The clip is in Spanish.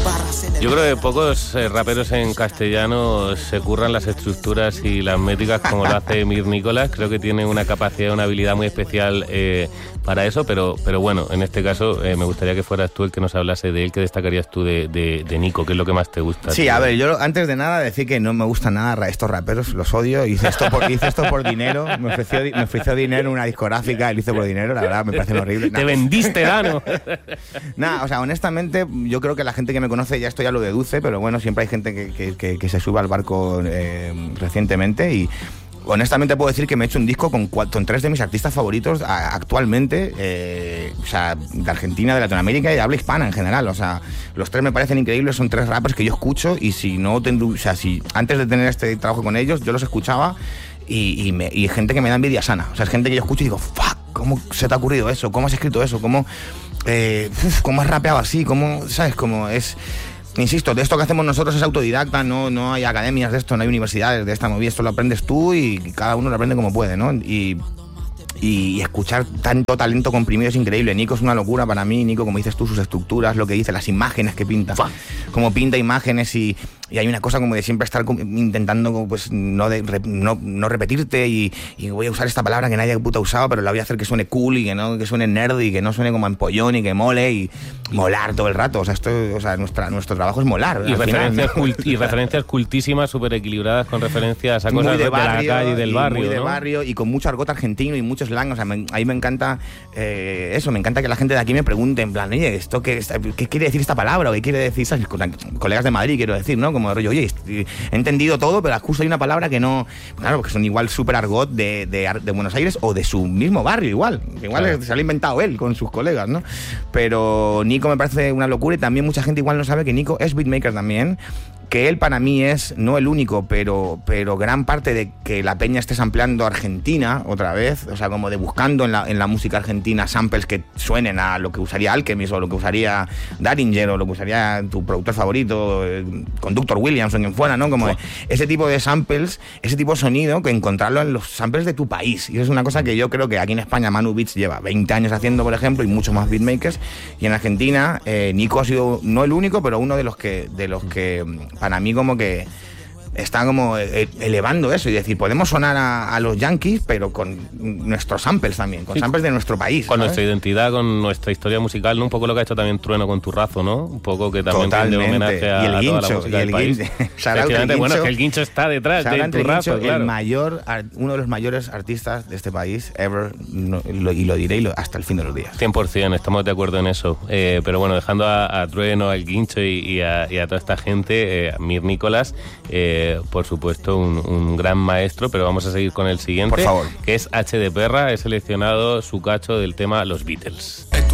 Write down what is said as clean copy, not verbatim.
Yo creo que pocos raperos en castellano se curran las estructuras y las métricas como lo hace Mir Nicolás. Creo que tiene una capacidad, una habilidad muy especial para eso, pero bueno, en este caso me gustaría que fueras tú el que nos hablase de él. ¿Qué destacarías tú de Nico? ¿Qué es lo que más te gusta? Sí, a ver, yo antes de nada decir que no me gustan nada estos raperos, los odio. Hice esto por dinero, me ofreció dinero en una discográfica, lo hice por dinero, la verdad me parece horrible. Te vendiste, Dano. Nada, o sea, honestamente, yo creo que la gente que me conoce ya esto ya lo deduce, pero bueno, siempre hay gente que se sube al barco recientemente y honestamente puedo decir que me he hecho un disco con 3 de mis artistas favoritos actualmente, o sea, de Argentina, de Latinoamérica y de habla hispana en general. O sea, los 3 me parecen increíbles, son 3 rappers que yo escucho y si antes de tener este trabajo con ellos, yo los escuchaba y gente que me da envidia sana. O sea, es gente que yo escucho y digo, fuck, ¿cómo se te ha ocurrido eso? ¿Cómo has escrito eso? ¿Cómo has rapeado así? ¿Cómo, sabes? Cómo es... Insisto, de esto que hacemos nosotros es autodidacta, no hay academias de esto, no hay universidades de esta movida, esto lo aprendes tú y cada uno lo aprende como puede, ¿no? Y escuchar tanto talento comprimido es increíble. Nico es una locura para mí. Nico, como dices tú, sus estructuras, lo que dice, las imágenes que pinta, como pinta imágenes y hay una cosa como de siempre estar intentando pues no repetirte y voy a usar esta palabra que nadie puta ha usado, pero la voy a hacer que suene cool y que suene nerd y que no suene como empollón y que mole y molar todo el rato. O sea, nuestro trabajo es molar. Y referencias cultísimas, súper equilibradas con referencias a cosas de la calle y del barrio. Muy de barrio y con mucho argot argentino y mucho slang. O sea, ahí me encanta eso, me encanta que la gente de aquí me pregunte en plan, oye, ¿qué quiere decir esta palabra? ¿O qué quiere decir? ¿Sabes? Colegas de Madrid, quiero decir, ¿no? Como de rollo, oye, he entendido todo, pero justo hay una palabra que no... Claro, porque son igual súper argot de Buenos Aires o de su mismo barrio, igual claro. Se lo ha inventado él con sus colegas, ¿no? Pero Nico me parece una locura y también mucha gente igual no sabe que Nico es beatmaker también, que él para mí es, no el único, pero gran parte de que la peña esté sampleando Argentina otra vez, o sea, como de buscando en la música argentina samples que suenen a lo que usaría Alchemist o lo que usaría Daringer o lo que usaría tu productor favorito, Conductor Williams o quien fuera, ¿no? Como ese tipo de samples, ese tipo de sonido, que encontrarlo en los samples de tu país. Y eso es una cosa que yo creo que aquí en España Manu Beats lleva 20 años haciendo, por ejemplo, y muchos más beatmakers. Y en Argentina, Nico ha sido no el único, pero uno de los que para mí como que está como elevando eso y decir, podemos sonar a los Yankees, pero con nuestros samples también, con samples de nuestro país, con ¿sabes? nuestra identidad, con nuestra historia musical, ¿no? Un poco lo que ha hecho también Trueno con Turrazo, ¿no? Un poco que también rinde homenaje a toda la música del país. Bueno, es que el Guincho está detrás de Turrazo, claro. Uno de los mayores artistas de este país ever, y lo diré hasta el fin de los días. 100%, estamos de acuerdo en eso. Pero bueno, dejando a Trueno, al Guincho y a toda esta gente, Mir Nicolás, por supuesto, un gran maestro, pero vamos a seguir con el siguiente, por favor, que es H de Perra. He seleccionado su cacho del tema Los Beatles.